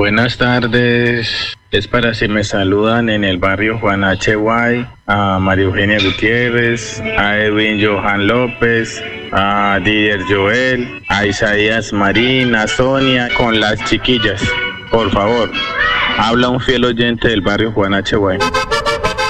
Buenas tardes. Es para si me saludan en el barrio Juan H. Guay, a María Eugenia Gutiérrez, a Edwin Johan López, a Didier Joel, a Isaías Marín, a Sonia, con las chiquillas. Por favor, habla un fiel oyente del barrio Juan H. Guay.